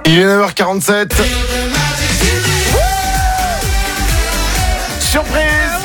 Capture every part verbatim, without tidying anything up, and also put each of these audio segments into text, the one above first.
Il est neuf heures quarante-sept. Surprise.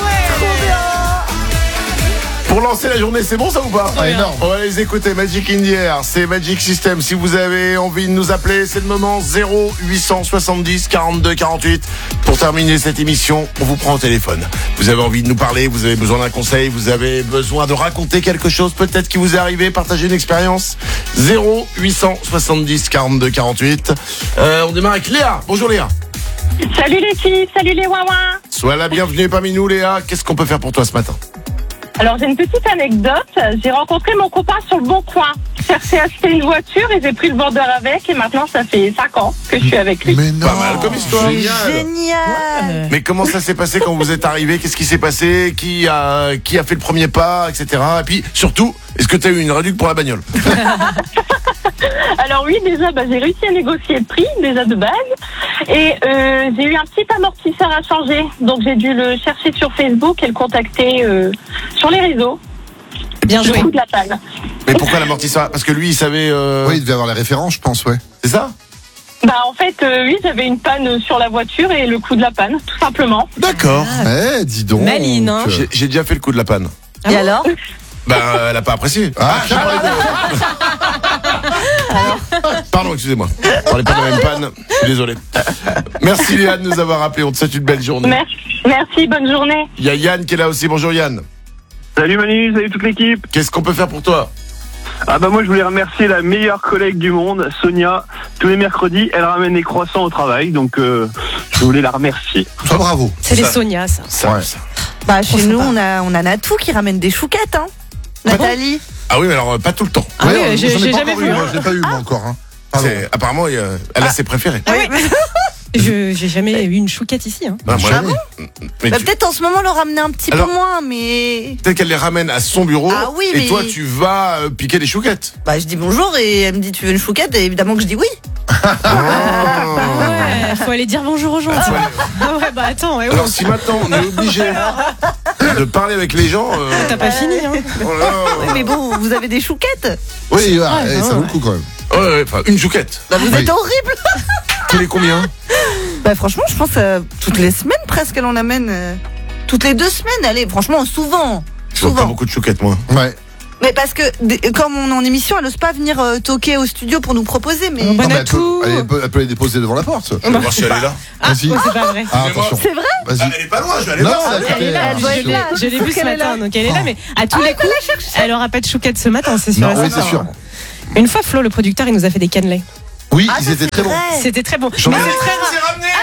Pour lancer la journée, c'est bon ça ou pas? Ah, énorme. On va les écouter. Magic in the Air, c'est Magic System. Si vous avez envie de nous appeler, c'est le moment. Zéro huit cent soixante-dix quarante-deux quarante-huit. Pour terminer cette émission, on vous prend au téléphone. Vous avez envie de nous parler, vous avez besoin d'un conseil, vous avez besoin de raconter quelque chose peut-être qui vous est arrivé, partager une expérience. Zéro huit cent soixante-dix quarante-deux quarante-huit. Euh, on démarre avec Léa. Bonjour Léa. Salut les filles, salut les ouin-ouin. Sois la bienvenue parmi nous Léa. Qu'est-ce qu'on peut faire pour toi ce matin? Alors j'ai une petite anecdote, j'ai rencontré mon copain sur le Bon Coin. Je cherchais à acheter une voiture et j'ai pris le vendeur avec et maintenant ça fait cinq ans que je suis avec lui. Mais non. Pas mal comme histoire. Génial. Mais comment ça s'est passé quand vous êtes arrivé? Qu'est-ce qui s'est passé? Qui a, qui a fait le premier pas, et cetera. Et puis, surtout, est-ce que tu as eu une réduction pour la bagnole? Alors oui, déjà bah, j'ai réussi à négocier le prix, déjà de base. Et euh, j'ai eu un petit amortisseur à changer. Donc j'ai dû le chercher sur Facebook et le contacter euh, sur les réseaux. Bien joué. Le coup de la panne. Mais pourquoi l'amortisseur? Parce que lui, il savait... Euh... Oui, il devait avoir les références, je pense, ouais. C'est ça? Bah en fait, euh, oui, j'avais une panne sur la voiture et le coup de la panne, tout simplement. D'accord. Eh, dis donc. Maline, hein. J'ai, j'ai déjà fait le coup de la panne. Ah Et bon alors? Bah, euh, elle a pas apprécié. Ah, j'ai parlé de... Pardon, excusez-moi. On parlait pas de la même panne. Je suis désolé. Merci Léa de nous avoir appelé. On te souhaite une belle journée. Merci, merci, bonne journée. Il y a Yann qui est là aussi. Bonjour Yann. Salut Manu, salut toute l'équipe. Qu'est-ce qu'on peut faire pour toi? Ah bah moi je voulais remercier la meilleure collègue du monde, Sonia. Tous les mercredis, elle ramène des croissants au travail, donc euh, je voulais la remercier. Ah, bravo. C'est les Ça. Sonia, ça. Ça, Ouais. ça. Bah, chez Trop nous, sympa. on a, on a Natou qui ramène des chouquettes, hein. Nathalie. Ah oui, mais alors, euh, pas tout le temps. Ah oui, Ouais, j'ai- j'en ai j'ai pas jamais encore vu, eu, hein. moi, je l'ai pas eu, moi, encore. Hein. Pardon. C'est, apparemment, il y a- elle a ses préférés. Ah oui. Je j'ai jamais eu une chouquette ici. Hein. Ah, moi, Jamais. mais Bah, tu- peut-être en ce moment, le ramener un petit Alors- peu moins, mais. peut-être qu'elle les ramène à son bureau. Ah oui, et mais- toi, tu vas euh, piquer des chouquettes. Bah, je dis bonjour et elle me dit tu veux une chouquette et évidemment que je dis oui. Ouais, faut aller dire bonjour aux gens. Faut aller- Ah ouais, bah attends, ouais, ouais. Alors, si maintenant on est obligé de parler avec les gens. euh, T'as pas fini, hein. oh là là. Oui, mais bon, vous avez des chouquettes. Oui, ouais, Ah, eh, non, ça vaut ouais. le coup quand même. Ouais, ouais, enfin, une chouquette. Bah, vous Oui. êtes horrible. Tous les combien? Bah, franchement, je pense euh, toutes les semaines presque, elle en amène. euh, toutes les deux semaines, allez, franchement, souvent. Je vois pas Souvent. beaucoup de chouquettes, moi. Ouais. Mais parce que, d- comme on est en émission, elle n'ose pas venir euh, toquer au studio pour nous proposer, mais. Bon, Non, mais elle, Natou. peut, elle, peut, elle peut les déposer devant la porte. Je vais voir si elle est là. Vas-y. Oh, c'est pas vrai. Ah, attention. C'est vrai? Vas-y. Ah, elle est pas loin, je vais aller Non, voir. elle Elle est là, Elle doit je être l'ai- là. je l'ai Faut vue ce qu'elle est matin, là. donc elle est là, mais à tous les coups, elle aura pas de chouquette ce matin, c'est sûr. Non, et oui, certain. c'est sûr. Une fois, Flo, le producteur, il nous a fait des cannelés. Oui, Ah, ils ça, étaient c'est très bons. vrai. C'était très bon. J'en ai Mais un c'est très rare. qui s'est ramené.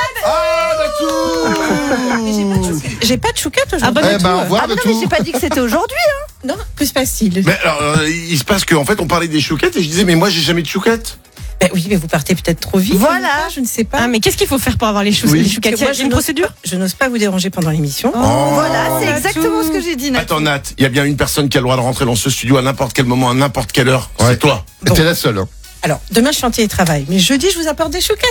Ah, Natou. J'ai pas de chouquette aujourd'hui. Ah bah, Eh Natou, ben, au euh, revoir, Ah, mais non, Natou. mais j'ai pas dit que c'était aujourd'hui. Non, que se passe-t-il? Mais alors, euh, il se passe qu'en fait, on parlait des chouquettes et je disais, mais moi, j'ai jamais de chouquettes. Ben oui, mais vous partez peut-être trop vite. Voilà. Je ne sais pas. Ah, mais qu'est-ce qu'il faut faire pour avoir les, chou- Oui. les chouquettes? Parce que moi, Il y a une n'ose procédure? pas- Je n'ose pas vous déranger pendant l'émission. Oh. Voilà, c'est Natou. exactement ce que j'ai dit, Natou. Attends, Nat, il y a bien une personne qui a le droit de rentrer dans ce studio à n'importe quel moment, à n'importe quelle heure. Ouais. C'est toi. Bon. T'es la seule. Hein. Alors, demain, je suis en télétravail. Mais jeudi, je vous apporte des chouquettes.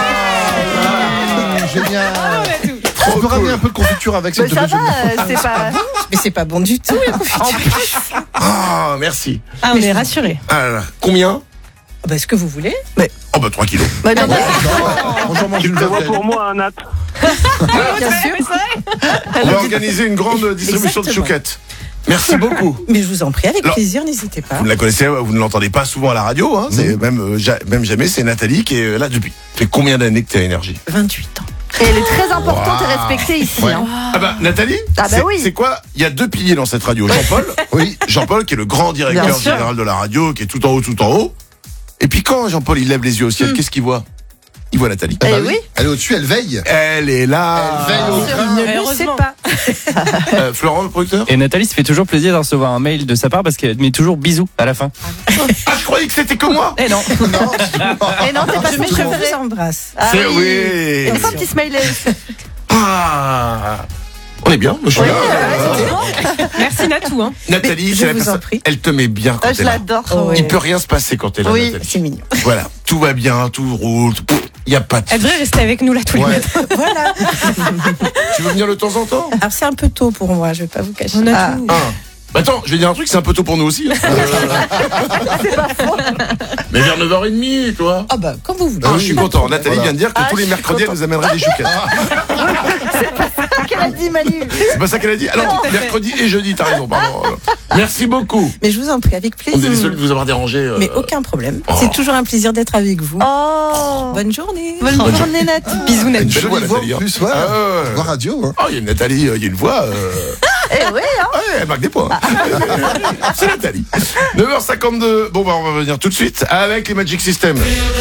Ah, génial. Trop On peut ramener cool. un peu de confiture avec Mais cette ça va, journée. euh, c'est pas. Mais c'est pas bon du tout, la confiture. Ah, merci. Ah, on est rassurés. Ah là là. Combien? Ah ben, ce que vous voulez. Oh, bah, trois kilos. Bah, non, On j'en mange Tu une le vois vingtaine. pour moi, hein, Nat. Bien sûr. On va organiser une grande distribution de Exactement. chouquettes. Merci beaucoup. Mais je vous en prie, avec Alors, plaisir, n'hésitez pas. Vous ne la connaissez, vous ne l'entendez pas souvent à la radio, hein. C'est même, euh, ja- même jamais, c'est Nathalie qui est là depuis. Ça fait combien d'années que t'es à Énergie? vingt-huit ans. Et elle est très importante Wow. et respectée ici. Ouais. Hein. Ah bah, Nathalie? Ah bah c'est, oui. c'est quoi? Il y a deux piliers dans cette radio. Jean-Paul. Oui. Jean-Paul qui est le grand Bien directeur sûr. général de la radio, qui est tout en haut, tout en haut. Et puis quand Jean-Paul il lève les yeux au ciel, qu'est-ce qu'il voit? Il voit Nathalie. Eh bah Eh oui. Elle est au-dessus, elle veille. Elle est là. Elle veille au Sûr. grain. Ne le sais Heureusement. pas. Euh, Florent, le producteur? Et Nathalie se fait toujours plaisir de recevoir un mail de sa part parce qu'elle met toujours bisous à la fin. Ah, je croyais que c'était que moi. Eh non. Non, Et non, c'est pas Je, son je préféré. vous embrasse. Ah C'est oui. oui. Et pas un petit smiley. Ah. On est bien, moi, je suis Oui, là. ouais, Merci Natou. Hein. Nathalie, Mais c'est je la vous en personne. prie. Elle te met bien quand Ah, je t'es là. l'adore. Oh, Il ouais. peut rien se passer quand t'es là, Oui. Nathalie. C'est mignon. Voilà, tout va bien, tout roule. Il y a pas de. Elle devrait rester avec nous là tous les Ouais. matins. Voilà. Tu veux venir de temps en temps? Alors, c'est un peu tôt pour moi, je vais pas vous cacher. On a Ah. tout. Ah. Bah attends, je vais dire un truc, c'est un peu tôt pour nous aussi. Hein. C'est pas faux. Mais vers neuf heures trente, toi. Ah bah, comme vous voulez. Ah, je suis content. Nathalie Voilà. vient de dire que Ah, tous les je suis mercredis, elle nous amènerait des chouquettes. Qu'elle a dit, Manu. C'est pas ça qu'elle a dit. Alors, mercredi et jeudi, t'as raison, pardon. Merci beaucoup. Mais je vous en prie, avec On est plaisir. désolé de vous avoir dérangé. euh, Mais aucun problème. Oh. C'est toujours un plaisir d'être avec vous. Oh. Bonne journée. Bonne journée, Nat. Bisous, Une Nat. belle voix, Jolie voix en Nathalie. hein. plus, ouais. Ah, ouais. Voix radio, hein. Oh, il y a une Nathalie, euh, il y a une voix. Euh... Eh oui, hein. Ouais, elle marque des points. C'est Nathalie. neuf heures cinquante-deux. Bon, bah, on va venir tout de suite avec les Magic System.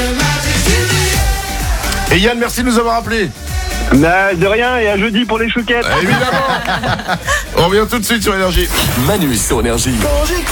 Et Yann, merci de nous avoir appelés. Bah, de rien, et à jeudi pour les chouquettes. Évidemment. On revient tout de suite sur Énergie. Manu sur Énergie.